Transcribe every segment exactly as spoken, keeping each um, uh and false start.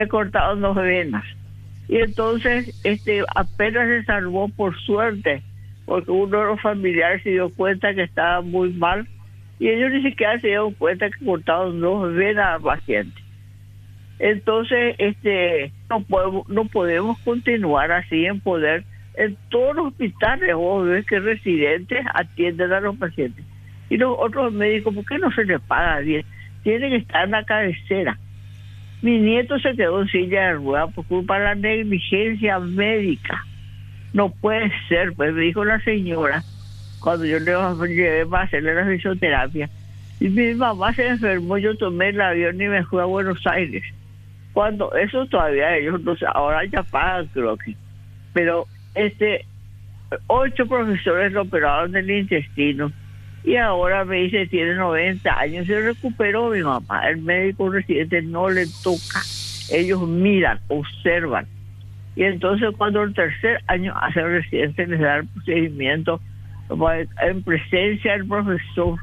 le cortaron dos venas. Y entonces este apenas se salvó por suerte, porque uno de los familiares se dio cuenta que estaba muy mal y ellos ni siquiera se dieron cuenta que cortaron dos venas al paciente. Entonces este no podemos, no podemos continuar así en poder. En todos los hospitales vos ves que residentes atienden a los pacientes. Y los otros médicos, ¿por qué no se les paga bien? Tienen que estar en la cabecera. Mi nieto se quedó en silla de ruedas por culpa de la negligencia médica. No puede ser, pues me dijo la señora, cuando yo le llevé para hacerle la fisioterapia. Y mi mamá se enfermó, yo tomé el avión y me fui a Buenos Aires. Cuando eso todavía ellos, no sé, ahora ya pagan, creo que. Pero este, ocho profesores lo operaron del intestino. Y ahora me dice, tiene noventa años, se recuperó mi mamá. El médico residente no le toca. Ellos miran, observan. Y entonces cuando el tercer año hace el residente, les da el procedimiento en presencia del profesor.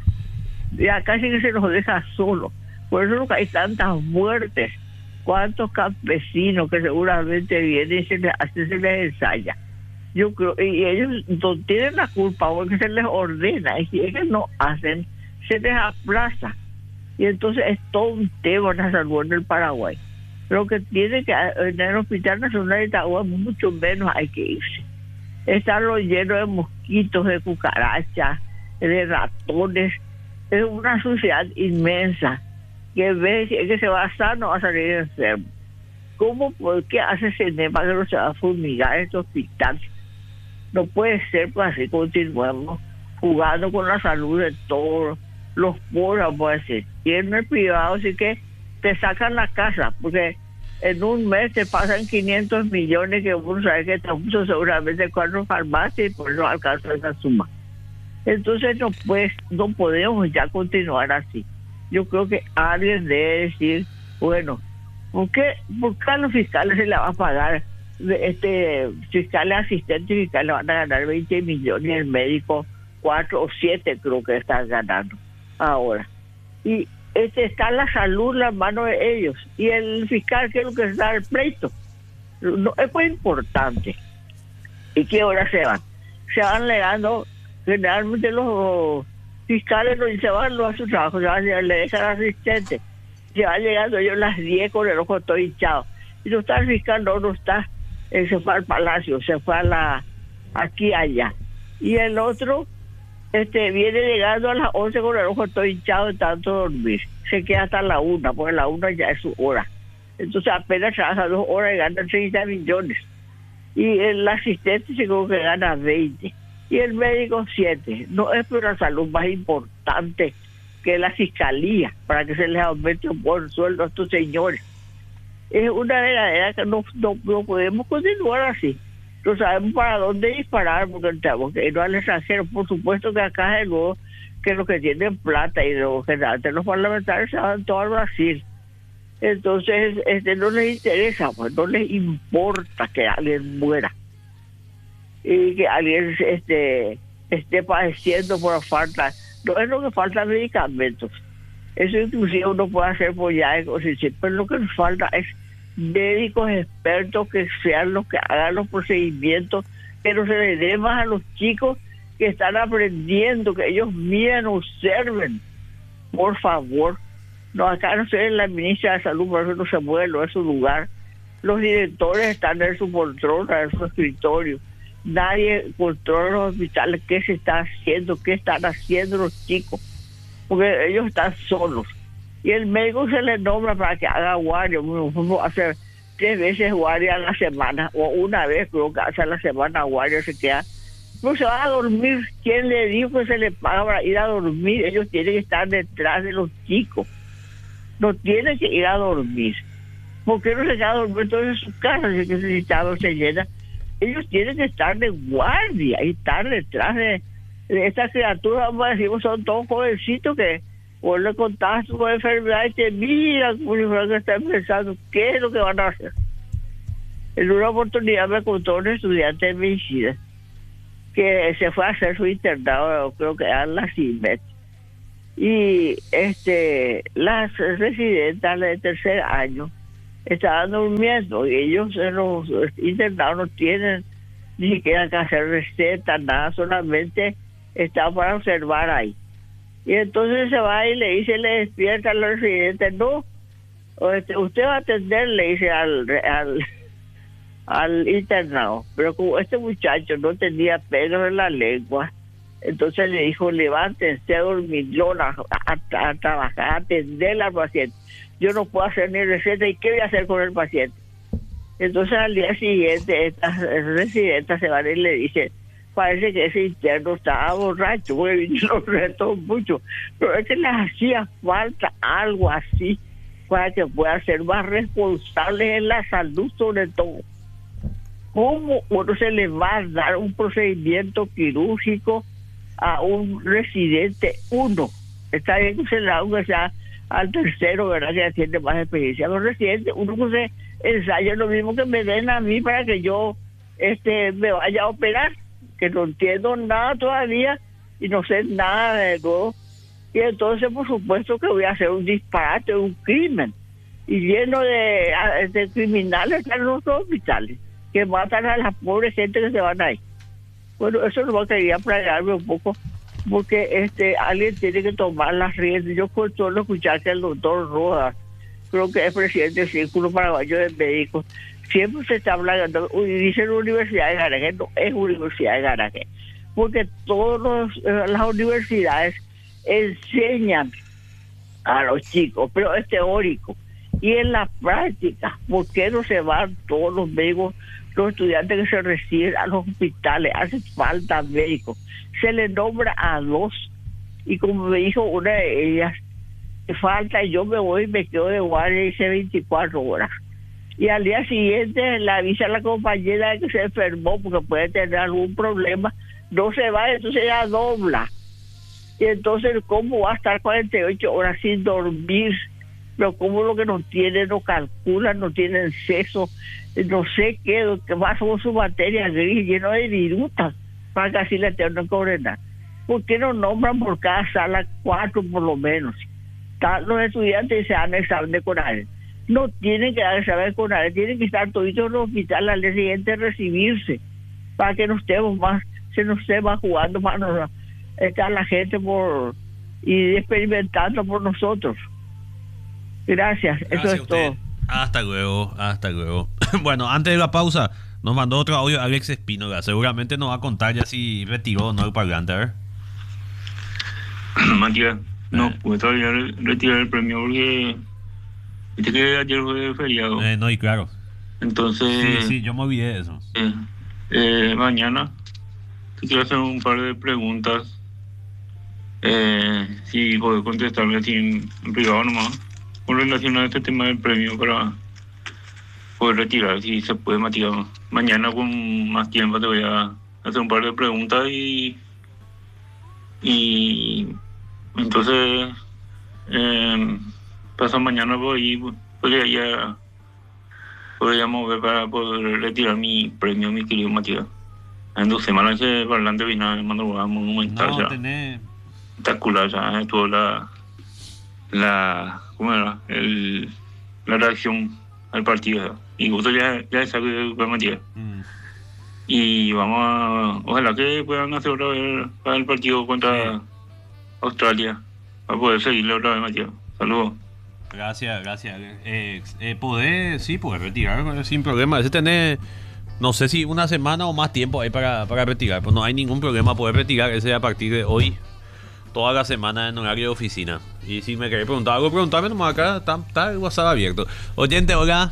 Ya casi que se los deja solo. Por eso no hay tantas muertes. Cuántos campesinos que seguramente vienen y se les hace, se les ensaya. Yo creo, y ellos no tienen la culpa porque se les ordena, y si ellos no hacen, se les aplaza. Y entonces es todo un tema la salud en el Paraguay. Pero que tiene que, en el Hospital Nacional de Itagua, mucho menos hay que irse. Está lo lleno de mosquitos, de cucarachas, de ratones. Es una suciedad inmensa que ves que se va a sano, va a salir enfermo. ¿Cómo, por qué hace CENEMA que no se va a fumigar este hospital? No puede ser, pues así continuamos jugando con la salud de todos los pobres, vamos a decir. Y en el privado sí que te sacan la casa, porque en un mes te pasan quinientos millones que uno sabe que está mucho seguramente cuatro farmacias y por eso alcanza esa suma. Entonces no, pues, no podemos ya continuar así. Yo creo que alguien debe decir, bueno, ¿por qué, por qué a los fiscales se le va a pagar? Este fiscales asistentes y fiscales van a ganar veinte millones y el médico cuatro o siete creo que están ganando ahora. Y este está la salud en las manos de ellos. Y el fiscal, ¿qué es lo que está el pleito? No, es muy importante. ¿Y qué hora se van? Se van legando, generalmente los fiscales no se van a su trabajo, se van, le dejan al asistente. Se van llegando ellos a las diez con el ojo todo hinchado. Y no está el fiscal, no, no está. Él se fue al palacio, se fue a la aquí allá. Y el otro este viene llegando a las once con el ojo todo hinchado de tanto dormir. Se queda hasta la una, porque la una ya es su hora. Entonces apenas trabaja dos horas y gana treinta millones. Y el asistente se creo que gana veinte. Y el médico siete. No es por la salud más importante que la fiscalía, para que se les aumente un buen sueldo a estos señores. Es una verdadera que no, no, no podemos continuar así. No sabemos para dónde disparar porque tenemos que ir al extranjero. Por supuesto que acá es luego que los que tienen plata y los generalmente los parlamentarios se van todo al Brasil. Entonces este no les interesa, pues no les importa que alguien muera y que alguien este esté padeciendo por falta. No es lo que falta medicamentos. Eso inclusive uno puede hacer por ya, pero lo que nos falta es médicos expertos que sean los que hagan los procedimientos, que no se les dé más a los chicos que están aprendiendo, que ellos miren, observen, por favor. No, acá no sé, la ministra de Salud, por eso no se mueve, no es su lugar. Los directores están en su poltrona, en su escritorio. Nadie controla los hospitales qué se está haciendo, qué están haciendo los chicos, porque ellos están solos. Y el médico se le nombra para que haga guardia, uno hace tres veces guardia a la semana, o una vez creo que hace a la semana guardia, se queda. No se va a dormir. ¿Quién le dijo que se le paga para ir a dormir? Ellos tienen que estar detrás de los chicos. No tienen que ir a dormir. ¿Por qué no se queda a dormir entonces en su casa si necesitado se llena? Ellos tienen que estar de guardia y estar detrás de, de estas criaturas, vamos a decir, son todos jovencitos que vos le contás su enfermedad y te miran como si fueran que están pensando qué es lo que van a hacer. En una oportunidad me contó un estudiante de medicina que se fue a hacer su internado, creo que era la CIMET, y este las residentas de tercer año estaban durmiendo y ellos en los internados no tienen ni siquiera que hacer recetas, nada, solamente están para observar ahí. Y entonces se va y le dice, le despierta al residente, no, este, usted va a atender, le dice al, al, al internado, pero como este muchacho no tenía pelos en la lengua, entonces le dijo, levántense a dormilón, a, a, a trabajar, a atender al paciente. Yo no puedo hacer ni receta, ¿y qué voy a hacer con el paciente? Entonces al día siguiente estas residentas se van y le dicen, parece que ese interno estaba borracho, porque lo retó mucho, pero es que les hacía falta algo así para que puedan ser más responsables en la salud sobre todo. ¿Cómo uno se le va a dar un procedimiento quirúrgico a un residente uno? Está bien que se le da aunque sea al tercero, ¿verdad? Que tiene más experiencia. Los residentes, uno que se ensaya lo mismo que me den a mí para que yo este me vaya a operar, que no entiendo nada todavía y no sé nada de todo. Y entonces, por supuesto que voy a hacer un disparate, un crimen. Y lleno de, de criminales están en los hospitales, que matan a la pobre gente que se van ahí. Bueno, eso no quería plagarme un poco, porque este alguien tiene que tomar las riendas. Yo por todo lo escuché que el doctor Rojas, creo que es presidente del Círculo Paraguayo de Médicos, siempre se está hablando, dicen Universidad de Garaje, no es Universidad de Garaje, porque todas las universidades enseñan a los chicos, pero es teórico. Y en la práctica, ¿por qué no se van todos los médicos, los estudiantes que se reciben a los hospitales? Hace falta médicos. Se le nombra a dos. Y como me dijo una de ellas, falta, y yo me voy y me quedo de guardia y hice veinticuatro horas. Y al día siguiente le avisa a la compañera que se enfermó porque puede tener algún problema. No se va, entonces ya dobla. Y entonces, ¿cómo va a estar cuarenta y ocho horas sin dormir? Pero como lo que no tiene, no calcula, no tiene seso, no sé qué, que va con su materia gris, lleno de virutas, para que así le tengan que ordenar. ¿Por qué no nombran por cada sala cuatro por lo menos? Están los estudiantes y se dan examen de CONARE. No tienen que dar examen de CONARE, tienen que estar toditos en el hospital al día siguiente recibirse, para que no estemos más, se nos esté más jugando más, no, está la gente por y experimentando por nosotros. Gracias, Gracias eso es todo. Hasta luego, hasta luego. Bueno, antes de la pausa, nos mandó otro audio Alex Espínola. Seguramente nos va a contar ya si retiró o no el parlante, a ver. Matías, no Eh. pude todavía re- retirar el premio porque viste que ayer fue feriado. Eh, no, y claro. Entonces, Sí, sí, yo me olvidé de eso. eh, eh, mañana te quiero hacer un par de preguntas. Eh, si podés contestarme así en, en privado nomás, con relación a este tema del premio para poder retirar, si se puede, Matías. Mañana con más tiempo te voy a hacer un par de preguntas y y entonces eh, pasado mañana voy podría podríamos ver para poder retirar mi premio, mi querido Matías. En dos semanas ese parlante vino me mandó un monumental, No, ya tenés... espectacular, ya estuvo la la ¿cómo era? El, la reacción al partido, y justo ya ya sabe que Matías. Mm. Y vamos a, ojalá que puedan hacer otra vez para el partido contra Sí. Australia, para poder seguirle otra vez, Matías. Saludos. Gracias, gracias. Eh, eh, poder, sí, poder retirar sin problema. Ese tener, no sé si una semana o más tiempo ahí para, para retirar. Pues no hay ningún problema poder retirar ese a partir de hoy. Toda la semana en horario de oficina. Y si me querés preguntar algo, preguntarme nomás acá. Está, está el WhatsApp abierto. Oyente, hola.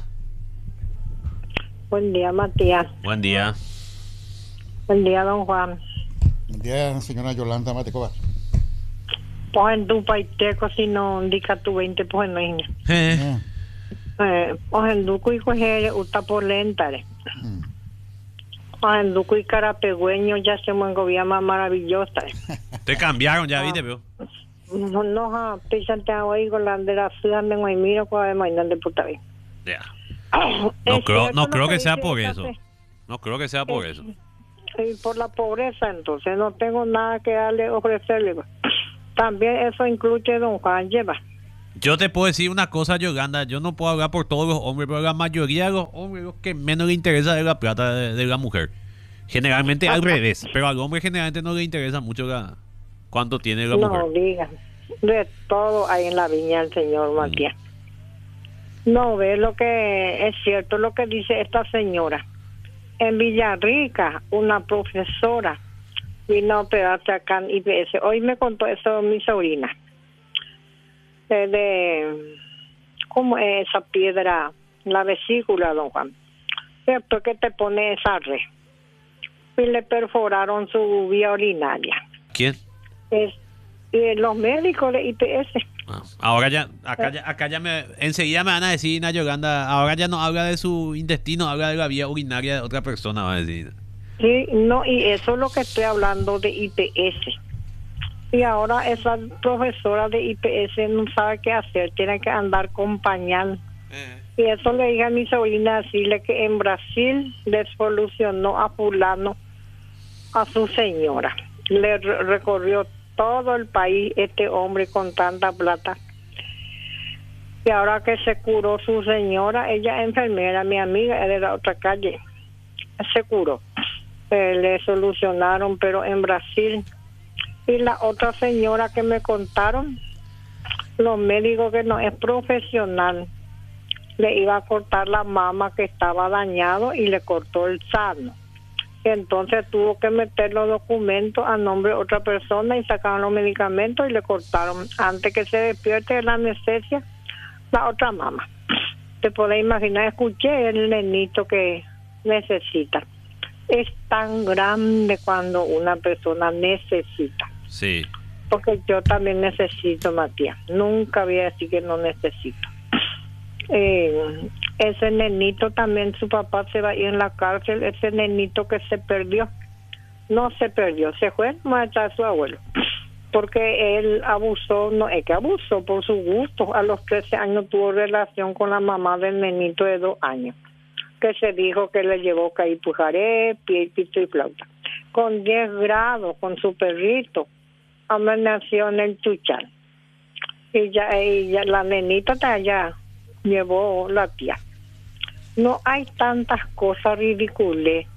Buen día, Matías. Buen día. Buen día, don Juan. Buen día, señora Yolanda Matecoba. Pues en tu paiteco, si no indica tu veinte, pues no es. Eh, Eh, Eh, pues en Duco y coger uta por lentare. mm. Pues en Duco y carapegüeño ya se me gobierno maravillosa. te cambiaron ya, viste, pero. No, no, ha, pisante ahí con la de la ciudad de Guaymiro, pues además de puta vida. Ya. No Es creo, cierto no lo creo que sea dice por esa eso. fe. No creo que sea por Es- eso. Y por la pobreza, entonces no tengo nada que darle, ofrecerle. También eso incluye don Juan, lleva. Yo te puedo decir una cosa, Yolanda, yo no puedo hablar por todos los hombres, pero la mayoría de los hombres lo que menos le interesa es la plata de, de la mujer. Generalmente al revés, pero al hombre generalmente no le interesa mucho la, cuánto tiene la No mujer. digan, de todo hay en la viña del Señor, Matías. No ve lo que es cierto, lo que dice esta señora. En Villarrica, una profesora vino a operarse acá en I P S. Hoy me contó eso mi sobrina. De, de ¿cómo es esa piedra? La vesícula, don Juan. ¿Cierto que te pone esa red? Y le perforaron su vía urinaria. ¿Quién? Es, y los médicos de I P S. Ah, ahora ya, acá ya, acá ya me, enseguida me van a decir, Ina Yolanda, ahora ya no habla de su intestino, habla de la vía urinaria de otra persona, va a decir. Sí, no, y eso es lo que estoy hablando de I P S. Y ahora esa profesora de I P S no sabe qué hacer, tiene que andar con pañal. Eh. Y eso le dije a mi sobrina, decirle que en Brasil le solucionó a fulano, a su señora. Le re- recorrió todo el país este hombre con tanta plata. Y ahora que se curó su señora, ella es enfermera, mi amiga, es de la otra calle, se curó. Eh, le solucionaron, pero en Brasil. Y la otra señora que me contaron, los médicos que no es profesional, le iba a cortar la mama que estaba dañado y le cortó el sano. Entonces tuvo que meter los documentos a nombre de otra persona y sacaron los medicamentos y le cortaron antes que se despierte de la anestesia la otra mama. Te podés imaginar, escuché el nenito que necesita. Es tan grande cuando una persona necesita. Sí. Porque yo también necesito, Matías. Nunca voy a decir que no necesito. Eh, ese nenito también, su papá se va a ir en la cárcel. Ese nenito que se perdió, no se perdió, se fue a matar a su abuelo. Porque él abusó, no es que abusó por su gusto. A los trece años tuvo relación con la mamá del nenito de dos años. Que se dijo que le llevó caipujaré, pie, pito y flauta. Con diez grados, con su perrito, amaneció en el Chuchal. Y ya, ella, la nenita de allá llevó la tía. No hay tantas cosas ridículas,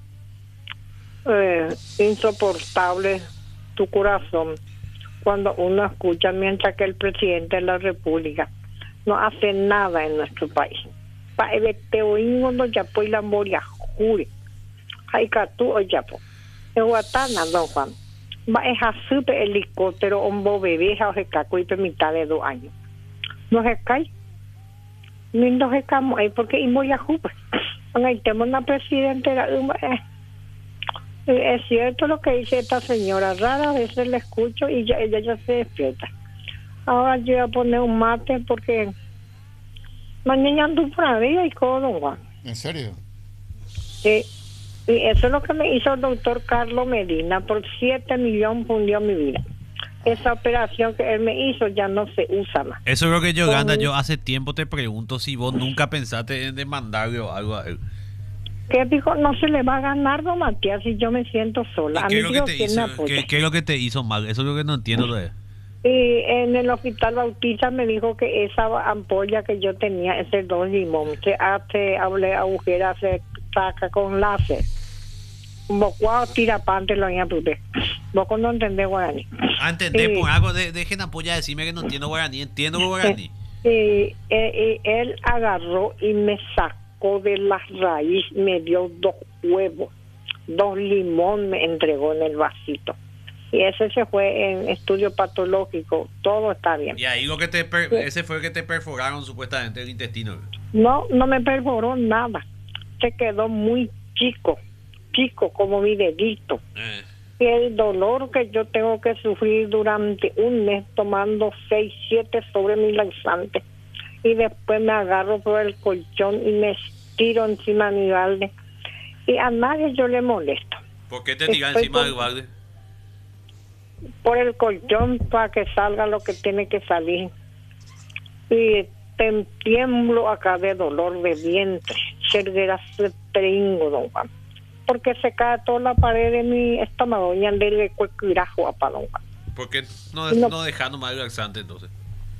eh, insoportables, tu corazón, cuando uno escucha mientras que el presidente de la República no hace nada en nuestro país. Pa eviteo ingondo yapo y la moria jure. Haikatu o yapo. En Guatana, don Juan. Va a super helicóptero, un bebé, a Ojecaco y mitad de dos años. No se cae. Ni no se cae ahí porque y moria jure. Ahí tenemos una presidenta. Es cierto lo que dice esta señora. Rara vez le escucho y ya, ella ya se despierta. Ahora yo voy a poner un mate porque mañana ando por ahí y todo, don Juan. ¿En serio? Sí. Y eso es lo que me hizo el doctor Carlos Medina. Por siete millones fundió mi vida. Esa operación que él me hizo ya no se usa más. Eso es lo que yo, Ganda, yo hace tiempo te pregunto si vos nunca pensaste en demandarle o algo a él. ¿Qué dijo? No se le va a ganar, don Matías, si yo me siento sola. A ¿Qué, mí es lo digo, que te ¿quién hizo, me apoya? ¿qué, ¿Qué es lo que te hizo mal? Eso es lo que no entiendo de él. Y en el hospital Bautista me dijo que esa ampolla que yo tenía, ese dos limón, se hace, hable agujera, se saca con láser. Vos cuando tira pante lo voy a puter. Vos cuando entendés guaraní. Ah, entendés, y, por algo, de, dejen apoya decirme que no entiendo guaraní, entiendo guaraní. Y, y, y él agarró y me sacó de las raíces, me dio dos huevos, dos limón me entregó en el vasito. Y ese se fue en estudio patológico, todo está bien. Y ahí lo que te per ese fue el que te perforaron supuestamente el intestino. No, no me perforó nada. Se quedó muy chico, chico como mi dedito. Eh. Y el dolor que yo tengo que sufrir durante un mes tomando seis, siete sobre mi laxante. Y después me agarro por el colchón y me estiro encima de mi balde. Y a nadie yo le molesto. ¿Por qué te tiras encima del balde? Por el colchón para que salga lo que tiene que salir. Y te tiemblo acá de dolor de vientre. Chergueras de tringo, don Juan. Porque se cae toda la pared de mi estómago y andele cuequirajo a don Juan. ¿Por qué no, no, no dejas nomás el laxante entonces?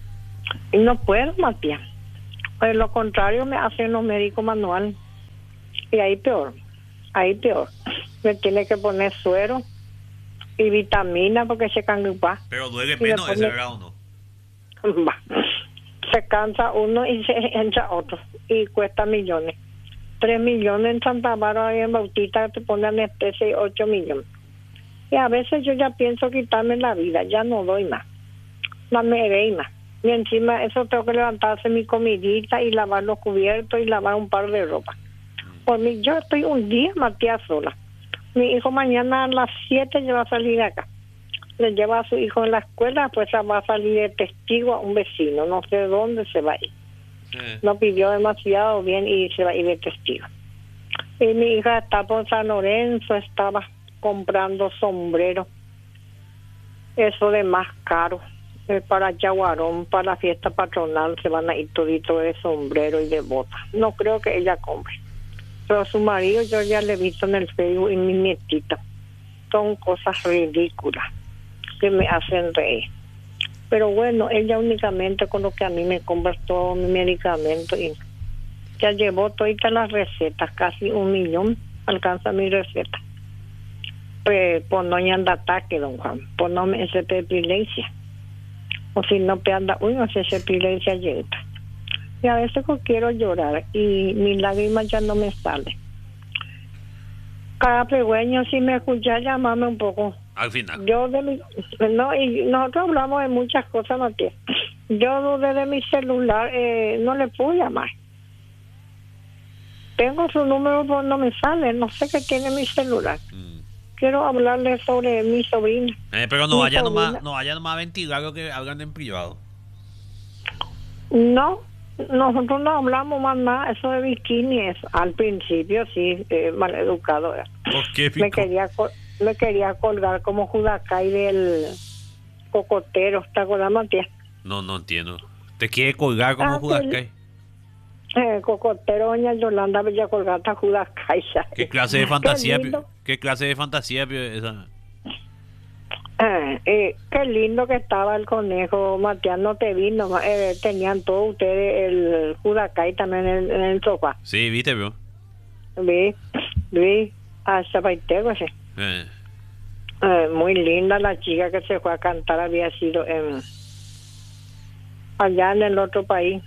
Y no puedo, Matías. Pues lo contrario me hacen los médicos manual. Y ahí peor. Ahí peor. Me tiene que poner suero y vitamina porque se cangupa. Pero duele Y menos después ese, me- ¿verdad o no? Va. Se cansa uno y se entra otro. Y cuesta millones. Tres millones en Santa Bárbara y en Bautista te ponen anestesia y ocho millones. Y a veces yo ya pienso quitarme la vida. Ya no doy más. No me doy más. Y encima eso tengo que levantarse mi comidita y lavar los cubiertos y lavar un par de ropa. Por mí, yo estoy un día, Matías, sola. Mi hijo mañana a las siete ya va a salir de acá. Le lleva a su hijo en la escuela, pues va a salir de testigo a un vecino. No sé dónde se va a ir. Sí. No pidió demasiado bien y se va a ir de testigo. Y mi hija está por San Lorenzo, estaba comprando sombrero. Eso de más caro. Eh, para Yaguarón, para la fiesta patronal, se van a ir toditos de sombrero y de bota. No creo que ella compre. Pero su marido yo ya le he visto en el Facebook y mi nietita. Son cosas ridículas que me hacen reír. Pero bueno, ella únicamente con lo que a mí me compra todo mi medicamento y ya llevó todas las recetas, casi un millón alcanza mi receta. Pues por no anda ataque, don Juan, por no me ese epilepsia. O si no te anda, uy, no sé si epilepsia llega. Y a veces pues, quiero llorar y mis lágrimas ya no me salen. Cada pregüeño, si me escucha, llamarme un poco. Al final. Yo de mi, no, y nosotros hablamos de muchas cosas, Matías. Yo desde mi celular eh, no le puedo llamar. Tengo su número, pero no me sale. No sé qué tiene mi celular. Mm. Quiero hablarle sobre mi sobrina. Eh, pero no Mi vaya sobrina. nomás, no vaya nomás a ventilar lo que hablan en privado. No, nosotros no hablamos más nada. Eso de bikini es, al principio sí, eh, maleducado. era. ¿Por qué, Me Pico? quería, col- me quería colgar como Judacay del cocotero. ¿Te acuerdas, Matías? No, no entiendo. ¿Te quiere colgar como Ah, Judas que- Kai? Eh, cocotero, doña Yolanda Bella Colgata Judacay. ¿Qué clase de fantasía? Qué lindo. ¿Qué clase de fantasía esa? Eh, eh, qué lindo que estaba el conejo, Matías, no te vi, nomás, eh, tenían todos ustedes el Judacay también en, el- en el sofá. Sí, viste, bro. Vi, vi, hasta Paitego, sí. Eh, Eh, muy linda la chica que se fue a cantar, había sido en allá en el otro país.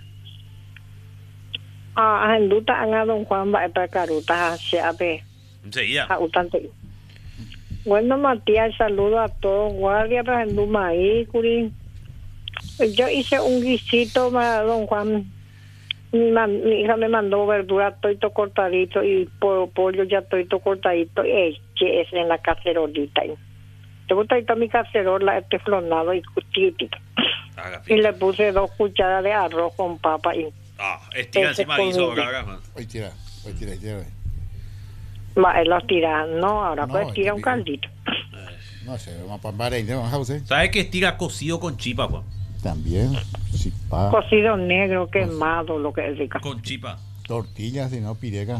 Ah, a Henduta, a don Juan, va para Caruta, a ve. enseguida. Ah, utante. Bueno, Matías, saludo a todos. Guardia para Henduma ahí, Curi. Yo hice un guisito para don Juan. Mi, man- mi hija me mandó verdura toito cortadito y po- pollo ya toito cortadito. Y eché ese en la cacerolita. Te gusta ahorita mi cacerola, este flonado y chiquitito. Haga Y fin. le puse dos cucharas de arroz con papa y Ah, estira Ese encima guiso, conmigo. ahora, man. Hoy tira, hoy tira, hoy tira. ma, él los tira. No, ahora No, pues tira un este caldito. No sé, vamos para Bahrein, vamos a usted. ¿Sabes que estira cocido con chipa, Juan? También, sí, pa, Cocido negro, quemado, lo que es rico. Con chipa. tortillas, si no, pireca.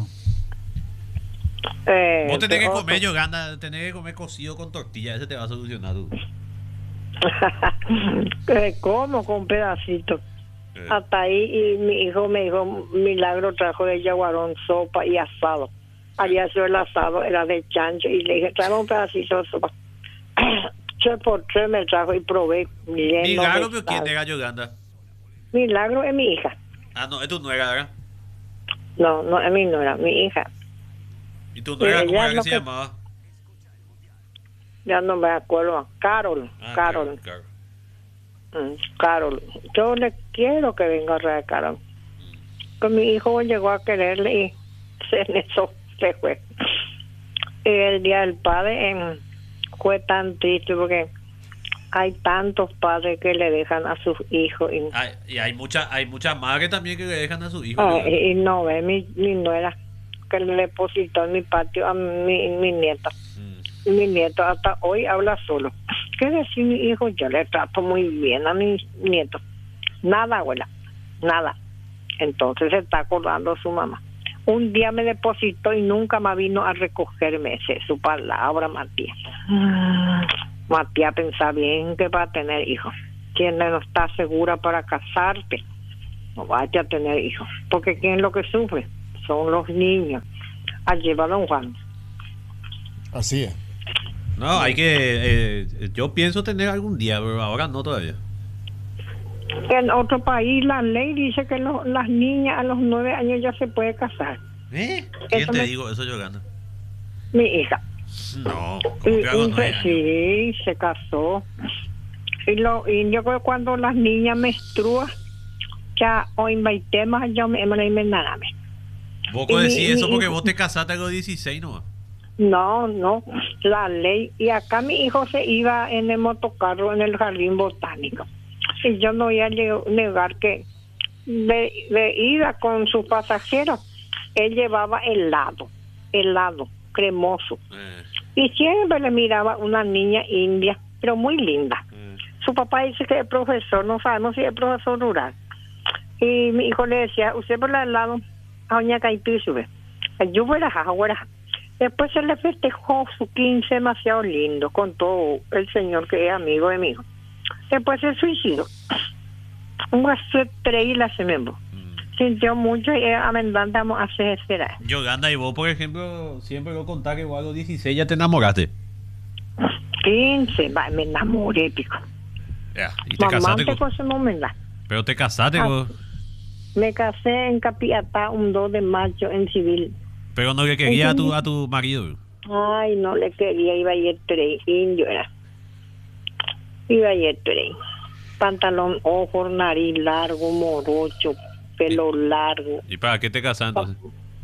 Eh, Vos tenés que otro. comer, yo gana, tenés que comer cocido con tortilla, ese te va a solucionar tú. Eh, como con pedacitos. Eh, Hasta ahí y mi hijo me dijo, Milagro trajo de yaguarón sopa y asado. Había sido el asado, era de chancho y le dije, tráeme un pedacito de sopa. Tres por tres me trajo y probé. lleno Milagro, de pero ¿quién sal. te gallo ganda? Milagro es mi hija. Ah, no, es tu nuera, ¿verdad? No, no es mi nuera, mi hija. ¿Y tu nuera Eh, cómo ya era que no se que- llamaba? Ya no me acuerdo. Carol, Ah, Carol. Carol. Mm, Carol, yo le quiero que venga a traer a Carol. Pues mi hijo llegó a quererle y se, en eso se fue. Y el día del padre em, fue tan triste porque hay tantos padres que le dejan a sus hijos y, Ay, y hay muchas hay muchas madres también que le dejan a sus hijos. ah, ¿verdad? y, y no ve mi, mi nuera que le depositó en mi patio a mi, mi nieta. Mm. Y mi nieto hasta hoy habla solo. ¿Qué decir mi hijo? Yo le trato muy bien a mi nieto. Nada, abuela, nada. Entonces se está acordando su mamá. Un día me depositó y nunca más vino a recogerme. Esa es su palabra, Matías. Matías pensaba bien que va a tener hijos. que no está segura para casarte, no vaya a tener hijos. Porque ¿quién es lo que sufre? Son los niños. Allí va don Juan. Así es. No, hay que... Eh, yo pienso tener algún día, pero ahora no todavía. En otro país la ley dice que lo- las niñas a los nueve años ya se puede casar. ¿Eh? ¿Quién Eso te me- digo eso, Yolanda? Mi hija. No, Y, ¿cómo que a los y nueve se- años? sí, se casó. Y, lo, y yo creo que cuando las niñas menstruan, ya o invitemos yo me me me nada. Vos y mi- decís eso y- porque y- vos te casaste a los dieciséis, ¿no? No, no, la ley. Y acá mi hijo se iba en el motocarro en el jardín botánico. Y yo no voy a le- negar que de, de ida con sus pasajeros, él llevaba helado, helado, cremoso. Eh, Y siempre le miraba una niña india, pero muy linda. eh. Su papá dice que es profesor, no sabemos si es profesor rural. Y mi hijo le decía, usted por el lado, a doña Caipí sube. Yo fuera, ahora. Después se le festejó su quince demasiado lindo con todo el señor que es amigo de mi hijo. Después se suicidó. Un gasto tres la se me Mm. sintió mucho y amendante vamos a hacer esperar. Yolanda, y vos, por ejemplo, siempre lo contás que vos a los dieciséis ya te enamoraste. quince, va, me enamoré, pico. Ya, y te Mamá casaste te con... cosa no me da. Pero te casaste Ah. con... Me casé en Capiatá un dos de mayo en civil. Pero no le quería a tu, a tu marido. Ay, no le quería, iba a ir tren, indio era. Iba a ir tren. Pantalón, ojos, nariz largo, morocho, pelo largo. ¿Y para qué te casaste entonces?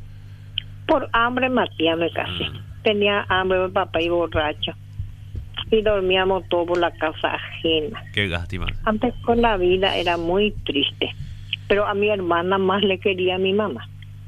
Por hambre, Matías, me casé. Mm. Tenía hambre mi papá y borracho. Y dormíamos todos por la casa ajena. Qué lástima. Antes con la vida era muy triste. Pero a mi hermana más le quería a mi mamá.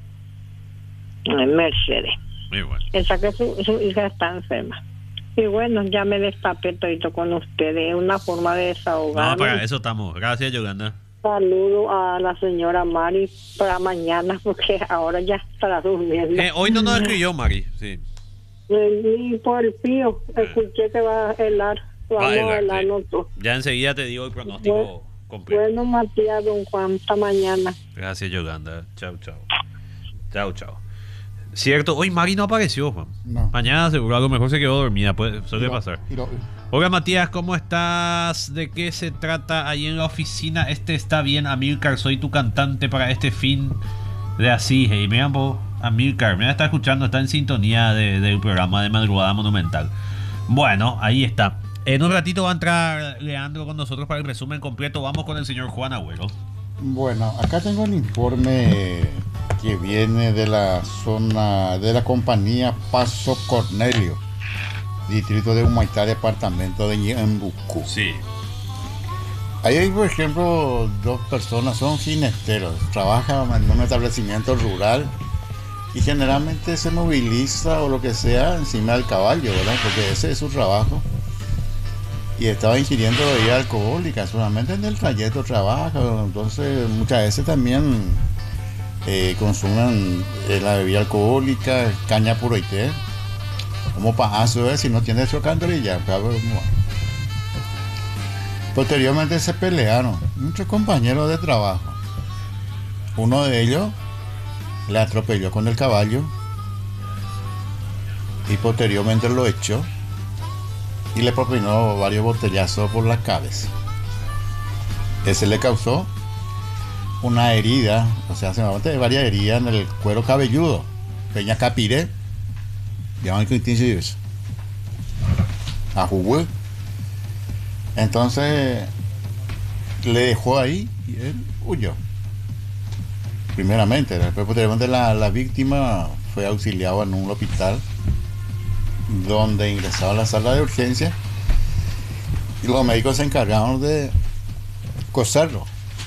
A Mercedes. Muy bueno. Esa que su, su hija está enferma. Y bueno, ya me destapé todito con ustedes. Es una forma de No, desahogarme. para eso estamos. Gracias, Yolanda. Saludo a la señora Mari para mañana, porque ahora ya estará durmiendo. Eh, hoy no nos escribió, Mari. Sí. Y por el pío, escuché que va a helar. Vamos Va a a helar, helar sí. nosotros. Ya enseguida te digo el pronóstico Bueno, completo. Bueno, Matías, don Juan, hasta mañana. Gracias, Yolanda. Chao, chao. Chao, chao. Cierto, hoy Mari no apareció, Juan. No. Mañana seguro a lo mejor se quedó dormida, puede, Y suele lo- pasar. y lo- Hola Matías, ¿cómo estás? ¿De qué se trata ahí en la oficina? Este está bien, Amilcar, soy tu cantante para este fin de así. Y mira vos, Amilcar, me está escuchando, está en sintonía de- del programa de Madrugada Monumental. Bueno, ahí está. En un ratito va a entrar Leandro con nosotros para el resumen completo. Vamos con el señor Juan Agüero. Bueno, acá tengo el informe que viene de la zona de la compañía Paso Cornelio, distrito de Humaitá, departamento de Ñembucú. Sí. Ahí hay, por ejemplo, dos personas, son jinesteros, trabajan en un establecimiento rural y generalmente se moviliza o lo que sea encima del caballo, ¿verdad? Porque ese es su trabajo. Y estaba ingiriendo bebida alcohólica, solamente en el trayecto trabaja, entonces muchas veces también eh, consumen eh, la bebida alcohólica, caña puro y té, como para eso si no tiene su cantorilla. Posteriormente se pelearon muchos compañeros de trabajo. Uno de ellos le atropelló con el caballo y posteriormente lo echó y le propinó varios botellazos por la cabeza. Ese le causó una herida, o sea, se me varias heridas en el cuero cabelludo, peña capiré, llaman que eso, a jugo. Entonces le dejó ahí y él huyó. Primeramente, después posteriormente la, la víctima fue auxiliada en un hospital donde ingresaba a la sala de urgencia y los médicos se encargaron de coserlo,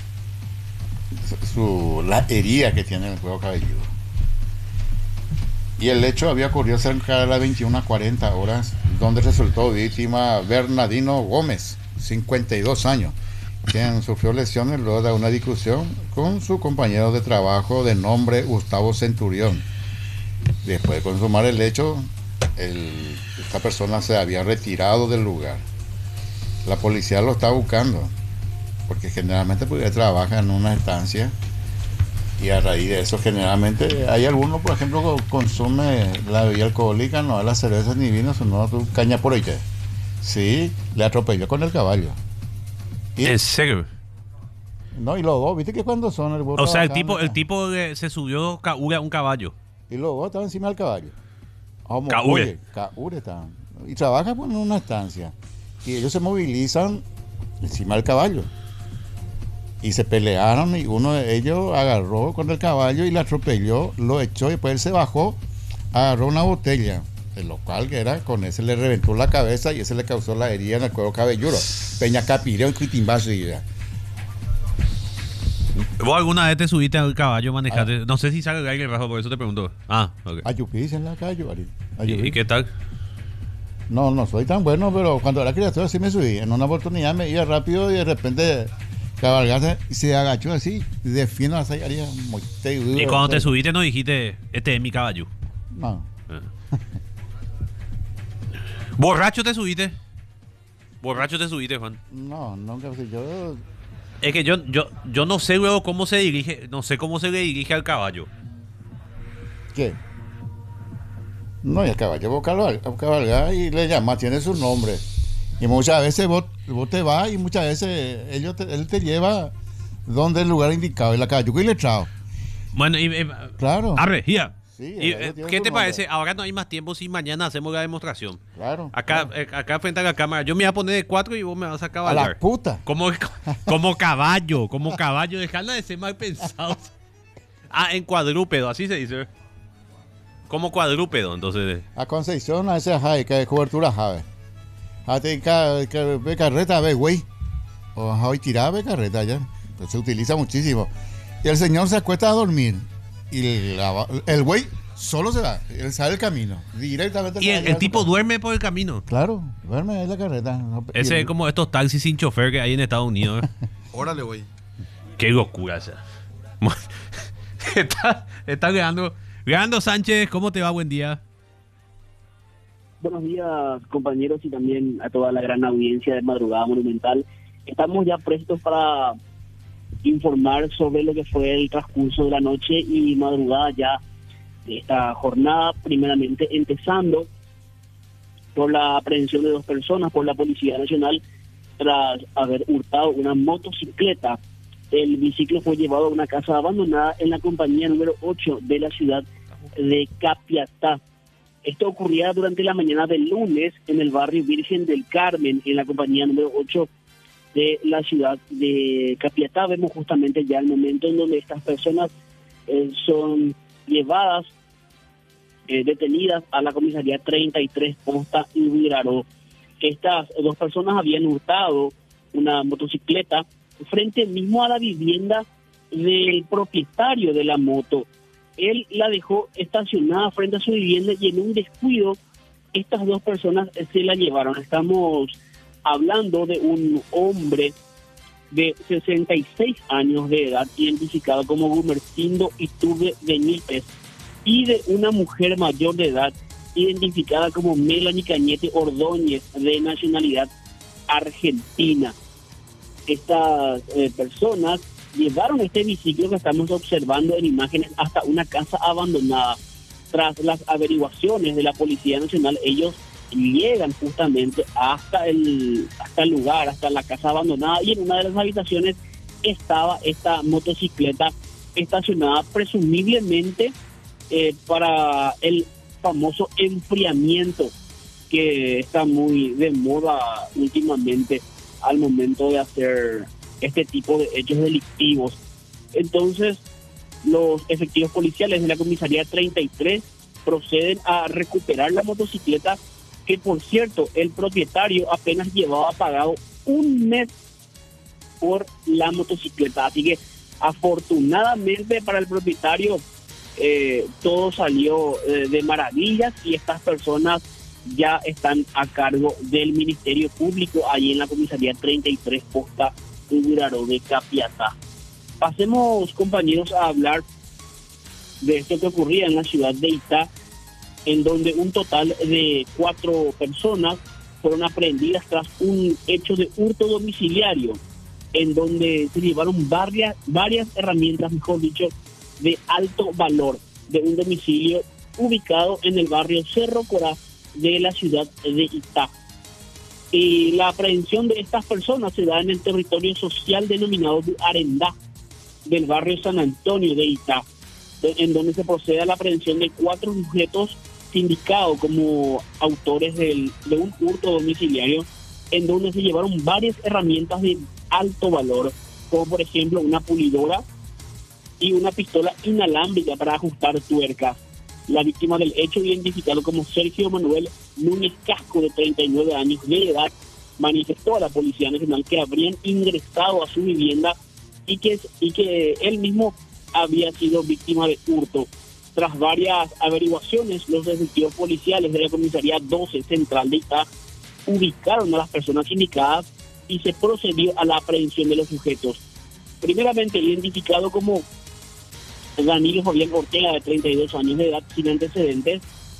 su, la herida que tiene en el cuero cabelludo. Y el hecho había ocurrido cerca de las veintiuna cuarenta horas, donde resultó víctima Bernardino Gómez, cincuenta y dos años, quien sufrió lesiones luego de una discusión con su compañero de trabajo de nombre Gustavo Centurión. Después de consumar el hecho, el, esta persona se había retirado del lugar. La policía lo está buscando. porque generalmente porque trabaja en una estancia y a raíz de eso generalmente hay algunos, por ejemplo, que consume la bebida alcohólica, no la cerveza ni vino, sino tu caña por ella. Sí, le atropelló con el caballo. Y, ¿En serio? no, y los dos, viste que cuando son el O sea, el tipo, el tipo de- se subió Kaure a un caballo. y los dos estaban encima del caballo. Como, Kaure. oye, Kaure estaban. Y trabajan pues, en una estancia. Y ellos se movilizan encima del caballo. Y se pelearon y uno de ellos agarró con el caballo y le atropelló, lo echó y después él se bajó, agarró una botella, el local que era, con ese le reventó la cabeza y ese le causó la herida en el cuero cabelludo. Peña Capireo y Quitimbazo y ya. ¿Vos alguna vez te subiste al caballo, manejaste? Ah. No sé si sale el aire, Rafa, por eso te pregunto. Ah, ok. Ayupis en la calle, Ari. ¿Y, ¿Y qué tal? No, no soy tan bueno, pero cuando era criatura sí me subí. En una oportunidad me iba rápido y de repente cabalgaste y se agachó así, defiendo la haría muy teguro. Y cuando te subiste no dijiste, este es mi caballo. No. Ah. ¿Borracho te subiste? ¿Borracho te subiste, Juan? No, nunca. Yo... Es que yo, yo, yo no sé luego cómo se dirige, no sé cómo se le dirige al caballo. ¿Qué? No, y el caballo vos cabalgar y le llamas, tiene su nombre. Y muchas veces vos, vos te vas y muchas veces ellos te, él te lleva donde el lugar indicado, en la calle y le trao. Bueno, y, y claro. Arre, ya. Sí, y, ¿qué te parece? Nombre. Ahora no hay más tiempo si mañana hacemos la demostración. Claro. Acá, claro. Eh, acá frente a la cámara, yo me voy a poner de cuatro y vos me vas a cabalgar. A la puta. Como, como caballo, como caballo, dejadla de ser mal pensados. Ah, en cuadrúpedo, así se dice. Como cuadrúpedo, entonces. A Concepción, a ese hay que cobertura jave. A te ve carreta, ve güey. O hoy tirada ve carreta ya. Entonces, se utiliza muchísimo. Y el señor se acuesta a dormir. Y la, el güey solo se va. Él sabe el camino. Directamente. Y el, el tipo duerme por el camino. Claro, duerme en la carreta. No, Ese es como estos taxis sin chofer que hay en Estados Unidos. ¿eh? Órale, güey. Qué locura esa. está, está Leandro. Leandro Sánchez, ¿cómo te va? Buen día. Buenos días, compañeros, y también a toda la gran audiencia de Madrugada Monumental. Estamos ya prestos para informar sobre lo que fue el transcurso de la noche y madrugada ya de esta jornada, primeramente empezando por la aprehensión de dos personas por la Policía Nacional tras haber hurtado una motocicleta. El biciclo fue llevado a una casa abandonada en la compañía número ocho de la ciudad de Capiatá. Esto ocurría durante la mañana del lunes en el barrio Virgen del Carmen, en la compañía número ocho de la ciudad de Capiatá. Vemos justamente ya el momento en donde estas personas eh, son llevadas, eh, detenidas a la comisaría treinta y tres Posta y Viraró. Estas dos personas habían hurtado una motocicleta frente mismo a la vivienda del propietario de la moto. Él la dejó estacionada frente a su vivienda y en un descuido estas dos personas se la llevaron. Estamos hablando de un hombre de sesenta y seis años de edad, identificado como Gumercindo Iturbe Benítez, y de una mujer mayor de edad, identificada como Melanie Cañete Ordóñez, de nacionalidad argentina. Estas eh, personas llevaron este biciclo que estamos observando en imágenes hasta una casa abandonada. Tras las averiguaciones de la Policía Nacional, ellos llegan justamente hasta el, hasta el lugar, hasta la casa abandonada, y en una de las habitaciones estaba esta motocicleta estacionada presumiblemente eh, para el famoso enfriamiento que está muy de moda últimamente al momento de hacer este tipo de hechos delictivos. Entonces, los efectivos policiales de la comisaría treinta y tres proceden a recuperar la motocicleta, que por cierto, el propietario apenas llevaba pagado un mes por la motocicleta. Así que, afortunadamente para el propietario, eh, todo salió eh, de maravillas, y estas personas ya están a cargo del Ministerio Público allí en la comisaría treinta y tres Posta Viraró de Capiatá. Pasemos, compañeros, a hablar de esto que ocurría en la ciudad de Itá, en donde un total de cuatro personas fueron aprehendidas tras un hecho de hurto domiciliario. en donde se llevaron varias, varias herramientas, mejor dicho, de alto valor de un domicilio ubicado en el barrio Cerro Corá de la ciudad de Itá. Y la aprehensión de estas personas se da en el territorio social denominado Arendá, del barrio San Antonio de Itá, en donde se procede a la aprehensión de cuatro sujetos sindicados como autores del, de un hurto domiciliario, en donde se llevaron varias herramientas de alto valor, como por ejemplo una pulidora y una pistola inalámbrica para ajustar tuercas. La víctima del hecho, identificado como Sergio Manuel Núñez Casco, de treinta y nueve años de edad, manifestó a la Policía Nacional que habrían ingresado a su vivienda y que, y que él mismo había sido víctima de hurto. Tras varias averiguaciones, los efectivos policiales de la Comisaría doce Central de Itá ubicaron a las personas indicadas y se procedió a la aprehensión de los sujetos. Primeramente identificado como Danilo Fabián Ortega, de treinta y dos años de edad, sin antecedentes;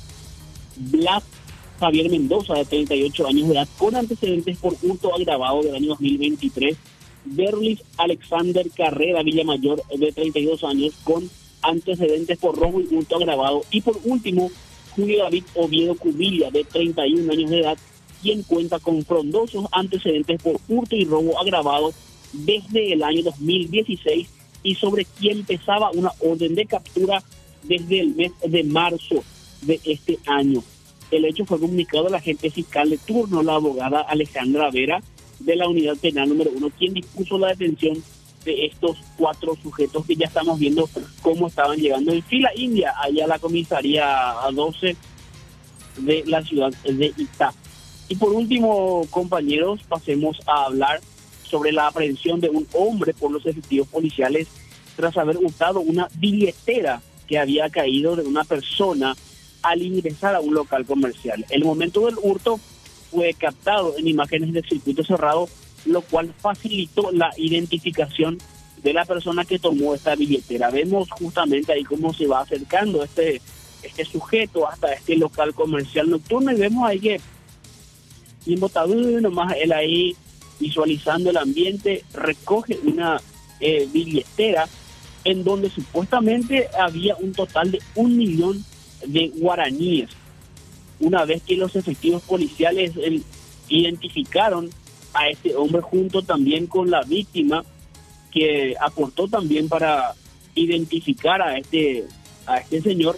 Blas Javier Mendoza, de treinta y ocho años de edad, con antecedentes por hurto agravado del año dos mil veintitrés; Berlis Alexander Carrera Villamayor, de treinta y dos años, con antecedentes por robo y hurto agravado; y por último, Julio David Oviedo Cubilla, de treinta y un años de edad, quien cuenta con frondosos antecedentes por hurto y robo agravado desde el año dos mil dieciséis, y sobre quien pesaba una orden de captura desde el mes de marzo de este año. El hecho fue comunicado a la agente fiscal de turno, la abogada Alejandra Vera, de la unidad penal número uno, quien dispuso la detención de estos cuatro sujetos que ya estamos viendo cómo estaban llegando en fila india allá a la comisaría doce de la ciudad de Itá. Y por último, compañeros, pasemos a hablar sobre la aprehensión de un hombre por los efectivos policiales tras haber hurtado una billetera que había caído de una persona al ingresar a un local comercial. El momento del hurto fue captado en imágenes del circuito cerrado, lo cual facilitó la identificación de la persona que tomó esta billetera. Vemos justamente ahí cómo se va acercando este, este sujeto hasta este local comercial nocturno, y vemos ahí que bien botado nomás él ahí visualizando el ambiente, recoge una eh, billetera en donde supuestamente había un total de un millón de guaraníes. Una vez que los efectivos policiales el, identificaron a este hombre junto también con la víctima, que aportó también para identificar a este, a este señor,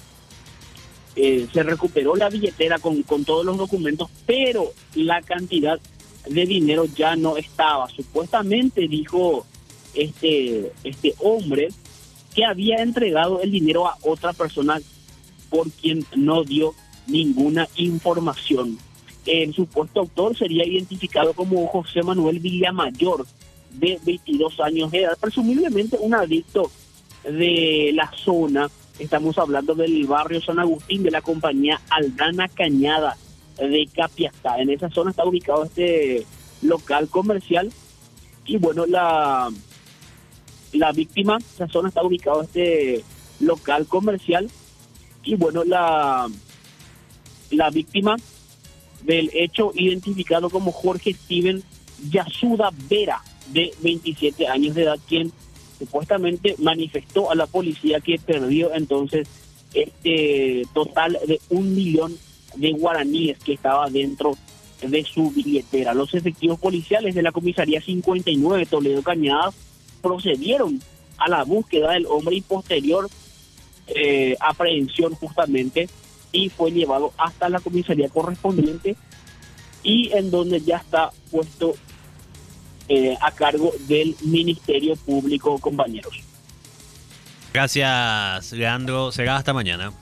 eh, se recuperó la billetera con, con todos los documentos, pero la cantidad de dinero ya no estaba. Supuestamente dijo este este hombre que había entregado el dinero a otra persona por quien no dio ninguna información. El supuesto autor sería identificado como José Manuel Villamayor, de veintidós años de edad, presumiblemente un adicto de la zona. Estamos hablando del barrio San Agustín, de la compañía Aldana Cañada de Capiatá. En esa zona está ubicado este local comercial, y bueno, la la víctima, esa zona está ubicado este local comercial, y bueno, la la víctima del hecho, identificado como Jorge Steven Yasuda Vera, de veintisiete años de edad, quien supuestamente manifestó a la policía que perdió entonces este total de un millón de guaraníes que estaba dentro de su billetera. Los efectivos policiales de la comisaría cincuenta y nueve Toledo Cañadas procedieron a la búsqueda del hombre y posterior eh, aprehensión justamente, y fue llevado hasta la comisaría correspondiente, y en donde ya está puesto eh, a cargo del Ministerio Público, compañeros. Gracias, Leandro. Será hasta mañana.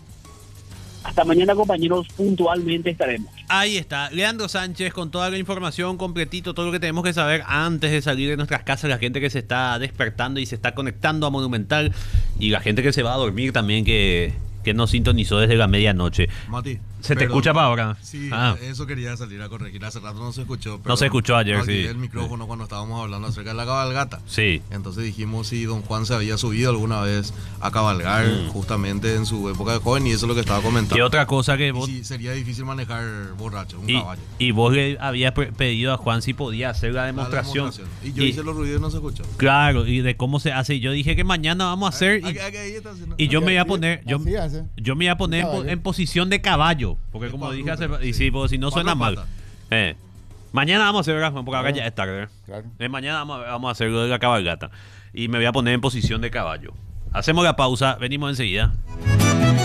Hasta mañana, compañeros, puntualmente estaremos. Ahí está, Leandro Sánchez con toda la información, completito, todo lo que tenemos que saber antes de salir de nuestras casas, la gente que se está despertando y se está conectando a Monumental, y la gente que se va a dormir también, que, que nos sintonizó desde la medianoche. Mati. Se te pero- escucha para ahora. Sí, Ah. eso quería salir a corregir. Hace rato no se escuchó. No se escuchó ayer, no, sí. El micrófono cuando estábamos hablando acerca de la cabalgata. Sí. Entonces dijimos si don Juan se había subido alguna vez a cabalgar Mm. justamente en su época de joven y eso es lo que estaba comentando. Y otra cosa que Y vos... sí, sería difícil manejar borracho, un Y, caballo. y vos le habías pe- pedido a Juan si podía hacer la La demostración. Y yo Y- hice los ruidos y no se escuchó. Claro, y de cómo se hace. Y yo dije que mañana vamos a hacer. Ahí- Y, ahí- ahí está haciendo. y yo me iba a Así- poner. Yo, así hace. yo me iba a poner en, po- Caballo. en posición de caballo. Porque De como dije hace. cuadrúpedo, Y sí. sí, porque si no Cuatro suena mal. patas. Eh, mañana vamos a hacer, ¿verdad, Juan? Porque ahora Claro. ya es tarde. Claro. Eh, mañana vamos, a- vamos a hacer lo de la cabalgata. Y me voy a poner en posición de caballo. Hacemos la pausa, venimos enseguida.